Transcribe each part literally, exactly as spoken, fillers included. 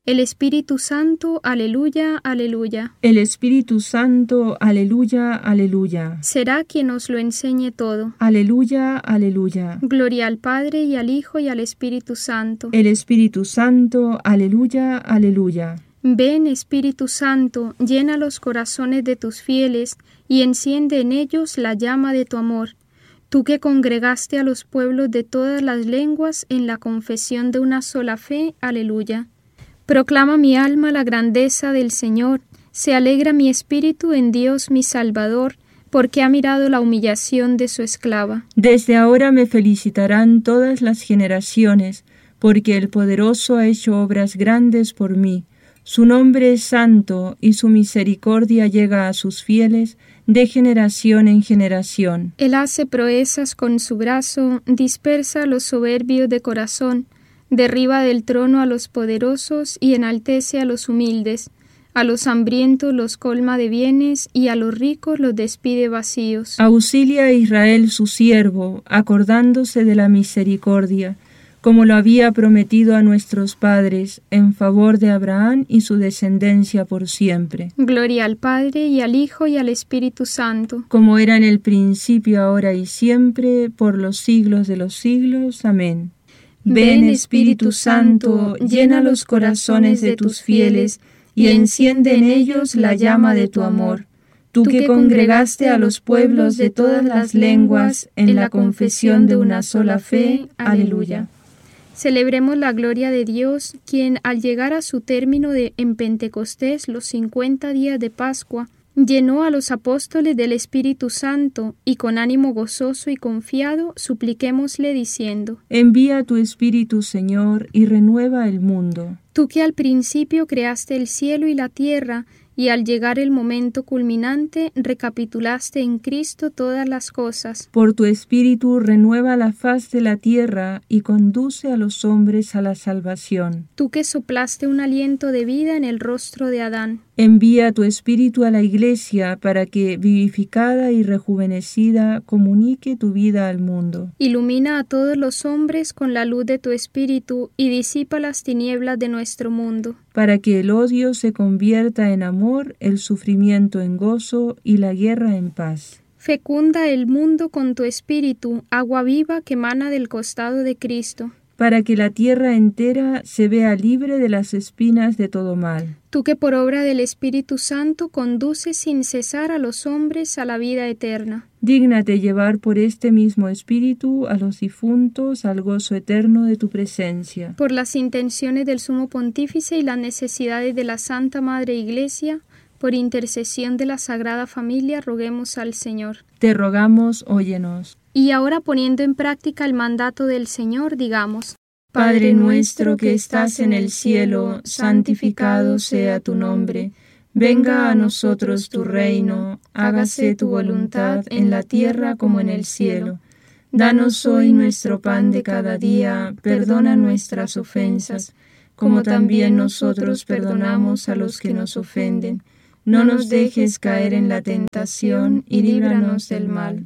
El Espíritu Santo, aleluya, aleluya. El Espíritu Santo, aleluya, aleluya. Será quien nos lo enseñe todo. Aleluya, aleluya. Gloria al Padre y al Hijo y al Espíritu Santo. El Espíritu Santo, aleluya, aleluya. Ven, Espíritu Santo, llena los corazones de tus fieles y enciende en ellos la llama de tu amor. Tú que congregaste a los pueblos de todas las lenguas en la confesión de una sola fe, aleluya. Proclama mi alma la grandeza del Señor, se alegra mi espíritu en Dios mi Salvador, porque ha mirado la humillación de su esclava. Desde ahora me felicitarán todas las generaciones, porque el Poderoso ha hecho obras grandes por mí. Su nombre es santo, y su misericordia llega a sus fieles de generación en generación. Él hace proezas con su brazo, dispersa a los soberbios de corazón, derriba del trono a los poderosos y enaltece a los humildes. A los hambrientos los colma de bienes y a los ricos los despide vacíos. Auxilia a Israel su siervo, acordándose de la misericordia, como lo había prometido a nuestros padres, en favor de Abraham y su descendencia por siempre. Gloria al Padre y al Hijo y al Espíritu Santo, como era en el principio, ahora y siempre, por los siglos de los siglos. Amén. Ven, Espíritu Santo, llena los corazones de tus fieles y enciende en ellos la llama de tu amor. Tú que congregaste a los pueblos de todas las lenguas en la confesión de una sola fe. Aleluya. Celebremos la gloria de Dios, quien al llegar a su término de, en Pentecostés, los cincuenta días de Pascua, llenó a los apóstoles del Espíritu Santo, y con ánimo gozoso y confiado supliquémosle diciendo: Envía tu Espíritu, Señor, y renueva el mundo. Tú que al principio creaste el cielo y la tierra, y al llegar el momento culminante recapitulaste en Cristo todas las cosas. Por tu Espíritu renueva la faz de la tierra y conduce a los hombres a la salvación. Tú que soplaste un aliento de vida en el rostro de Adán. Envía tu Espíritu a la Iglesia para que, vivificada y rejuvenecida, comunique tu vida al mundo. Ilumina a todos los hombres con la luz de tu Espíritu y disipa las tinieblas de nuestro mundo. Para que el odio se convierta en amor, el sufrimiento en gozo y la guerra en paz. Fecunda el mundo con tu Espíritu, agua viva que emana del costado de Cristo. Para que la tierra entera se vea libre de las espinas de todo mal. Tú que por obra del Espíritu Santo conduces sin cesar a los hombres a la vida eterna. Dígnate llevar por este mismo Espíritu a los difuntos al gozo eterno de tu presencia. Por las intenciones del Sumo Pontífice y las necesidades de la Santa Madre Iglesia, por intercesión de la Sagrada Familia, roguemos al Señor. Te rogamos, óyenos. Y ahora, poniendo en práctica el mandato del Señor, digamos: Padre nuestro que estás en el cielo, santificado sea tu nombre. Venga a nosotros tu reino, hágase tu voluntad en la tierra como en el cielo. Danos hoy nuestro pan de cada día, perdona nuestras ofensas, como también nosotros perdonamos a los que nos ofenden. No nos dejes caer en la tentación y líbranos del mal.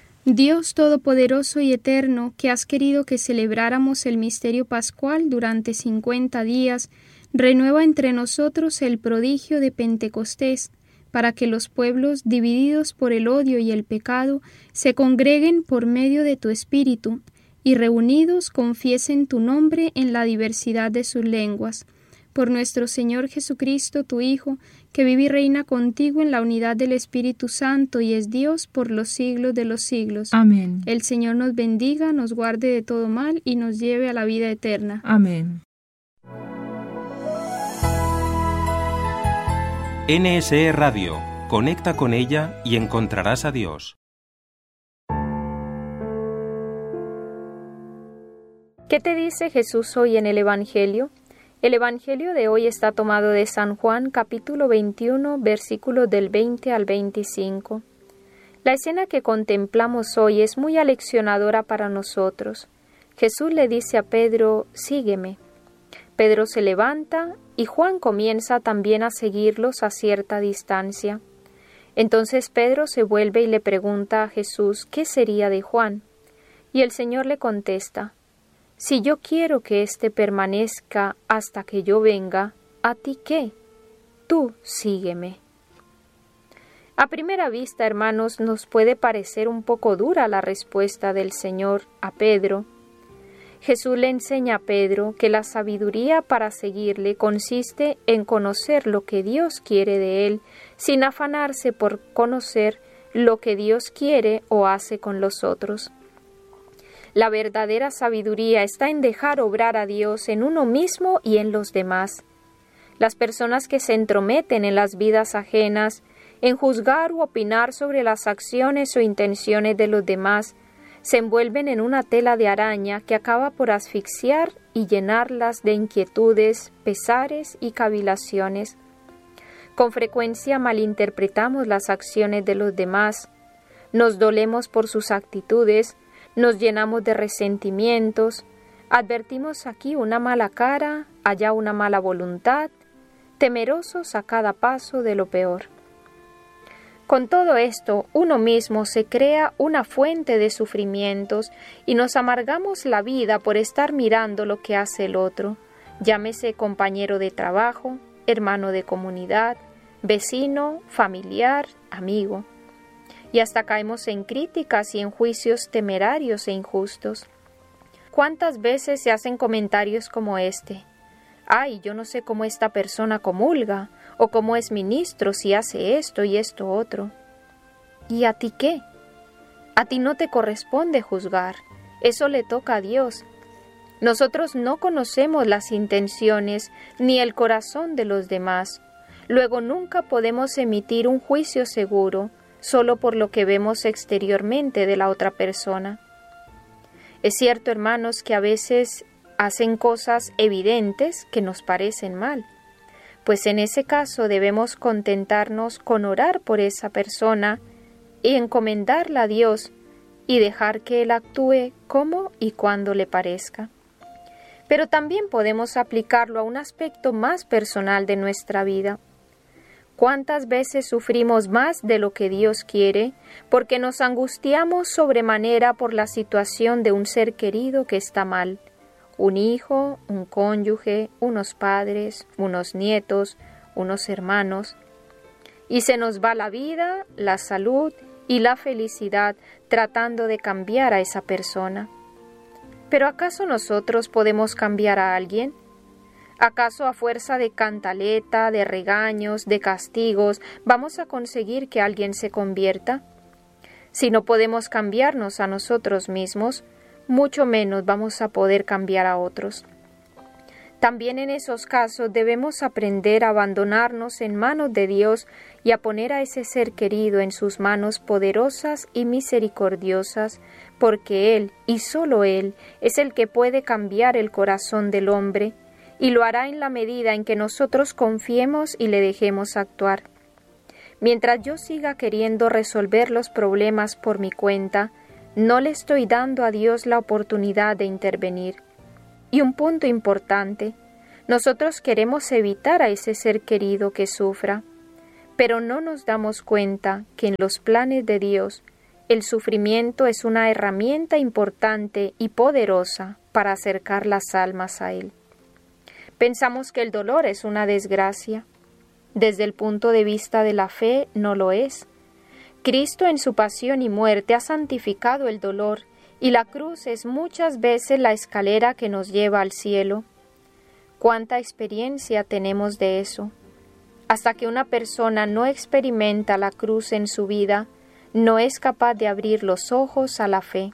Dios Todopoderoso y Eterno, que has querido que celebráramos el misterio pascual durante cincuenta días, renueva entre nosotros el prodigio de Pentecostés, para que los pueblos, divididos por el odio y el pecado, se congreguen por medio de tu Espíritu, y reunidos confiesen tu nombre en la diversidad de sus lenguas. Por nuestro Señor Jesucristo, tu Hijo, que vive y reina contigo en la unidad del Espíritu Santo y es Dios por los siglos de los siglos. Amén. El Señor nos bendiga, nos guarde de todo mal y nos lleve a la vida eterna. Amén. N S E Radio. Conecta con ella y encontrarás a Dios. ¿Qué te dice Jesús hoy en el Evangelio? El Evangelio de hoy está tomado de San Juan, capítulo veintiuno, versículos del veinte al veinticinco. La escena que contemplamos hoy es muy aleccionadora para nosotros. Jesús le dice a Pedro: sígueme. Pedro se levanta y Juan comienza también a seguirlos a cierta distancia. Entonces Pedro se vuelve y le pregunta a Jesús qué sería de Juan. Y el Señor le contesta: si yo quiero que éste permanezca hasta que yo venga, ¿a ti qué? Tú sígueme. A primera vista, hermanos, nos puede parecer un poco dura la respuesta del Señor a Pedro. Jesús le enseña a Pedro que la sabiduría para seguirle consiste en conocer lo que Dios quiere de él, sin afanarse por conocer lo que Dios quiere o hace con los otros. La verdadera sabiduría está en dejar obrar a Dios en uno mismo y en los demás. Las personas que se entrometen en las vidas ajenas, en juzgar u opinar sobre las acciones o intenciones de los demás, se envuelven en una tela de araña que acaba por asfixiar y llenarlas de inquietudes, pesares y cavilaciones. Con frecuencia malinterpretamos las acciones de los demás, nos dolemos por sus actitudes, nos llenamos de resentimientos, advertimos aquí una mala cara, allá una mala voluntad, temerosos a cada paso de lo peor. Con todo esto, uno mismo se crea una fuente de sufrimientos y nos amargamos la vida por estar mirando lo que hace el otro, llámese compañero de trabajo, hermano de comunidad, vecino, familiar, amigo. Y hasta caemos en críticas y en juicios temerarios e injustos. ¿Cuántas veces se hacen comentarios como este? Ay, yo no sé cómo esta persona comulga, o cómo es ministro si hace esto y esto otro. ¿Y a ti qué? A ti no te corresponde juzgar, eso le toca a Dios. Nosotros no conocemos las intenciones ni el corazón de los demás, luego nunca podemos emitir un juicio seguro solo por lo que vemos exteriormente de la otra persona. Es cierto, hermanos, que a veces hacen cosas evidentes que nos parecen mal, pues en ese caso debemos contentarnos con orar por esa persona y encomendarla a Dios y dejar que Él actúe como y cuando le parezca. Pero también podemos aplicarlo a un aspecto más personal de nuestra vida. ¿Cuántas veces sufrimos más de lo que Dios quiere porque nos angustiamos sobremanera por la situación de un ser querido que está mal? Un hijo, un cónyuge, unos padres, unos nietos, unos hermanos. Y se nos va la vida, la salud y la felicidad tratando de cambiar a esa persona. ¿Pero acaso nosotros podemos cambiar a alguien? ¿Acaso a fuerza de cantaleta, de regaños, de castigos, vamos a conseguir que alguien se convierta? Si no podemos cambiarnos a nosotros mismos, mucho menos vamos a poder cambiar a otros. También en esos casos debemos aprender a abandonarnos en manos de Dios y a poner a ese ser querido en sus manos poderosas y misericordiosas, porque Él, y solo Él, es el que puede cambiar el corazón del hombre, y lo hará en la medida en que nosotros confiemos y le dejemos actuar. Mientras yo siga queriendo resolver los problemas por mi cuenta, no le estoy dando a Dios la oportunidad de intervenir. Y un punto importante, nosotros queremos evitar a ese ser querido que sufra, pero no nos damos cuenta que en los planes de Dios el sufrimiento es una herramienta importante y poderosa para acercar las almas a Él. Pensamos que el dolor es una desgracia. Desde el punto de vista de la fe, no lo es. Cristo en su pasión y muerte ha santificado el dolor, y la cruz es muchas veces la escalera que nos lleva al cielo. ¿Cuánta experiencia tenemos de eso? Hasta que una persona no experimenta la cruz en su vida, no es capaz de abrir los ojos a la fe.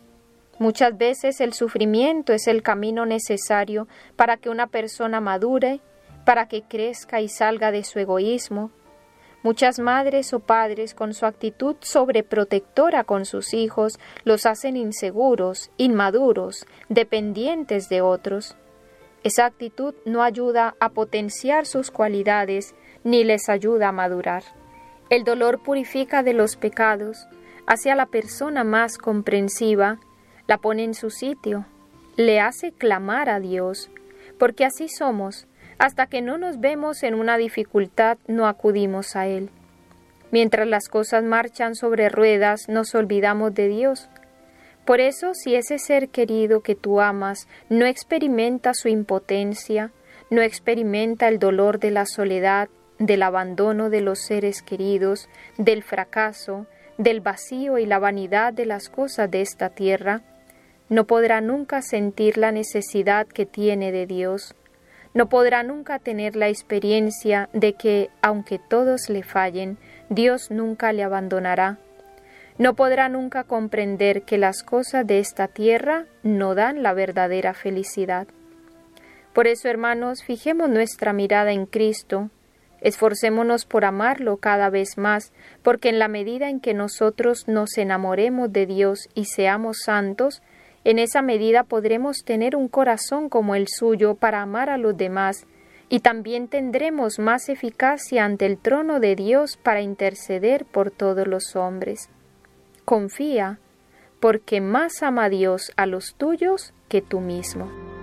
Muchas veces el sufrimiento es el camino necesario para que una persona madure, para que crezca y salga de su egoísmo. Muchas madres o padres, con su actitud sobreprotectora con sus hijos, los hacen inseguros, inmaduros, dependientes de otros. Esa actitud no ayuda a potenciar sus cualidades ni les ayuda a madurar. El dolor purifica de los pecados, hace a la persona más comprensiva, la pone en su sitio, le hace clamar a Dios, porque así somos. Hasta que no nos vemos en una dificultad, no acudimos a Él. Mientras las cosas marchan sobre ruedas, nos olvidamos de Dios. Por eso, si ese ser querido que tú amas no experimenta su impotencia, no experimenta el dolor de la soledad, del abandono de los seres queridos, del fracaso, del vacío y la vanidad de las cosas de esta tierra, no podrá nunca sentir la necesidad que tiene de Dios, no podrá nunca tener la experiencia de que, aunque todos le fallen, Dios nunca le abandonará. No podrá nunca comprender que las cosas de esta tierra no dan la verdadera felicidad. Por eso, hermanos, fijemos nuestra mirada en Cristo, esforcémonos por amarlo cada vez más, porque en la medida en que nosotros nos enamoremos de Dios y seamos santos, en esa medida podremos tener un corazón como el suyo para amar a los demás, y también tendremos más eficacia ante el trono de Dios para interceder por todos los hombres. Confía, porque más ama Dios a los tuyos que tú mismo.